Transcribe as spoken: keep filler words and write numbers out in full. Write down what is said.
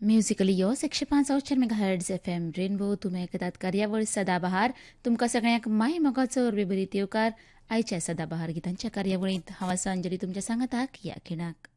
Musically यो एकशे पाच Avchar mega hertz F M rainbow तुमी आयकतात कार्यावळ सदाबहार. तुमकां सगळ्यांक माय मोगाचो अरबी बरी येवकार. आयच्या सदाबहार गितांच्या कार्यावळींत हांव आसा अंजली तुमच्या सांगाताक या खिणाक.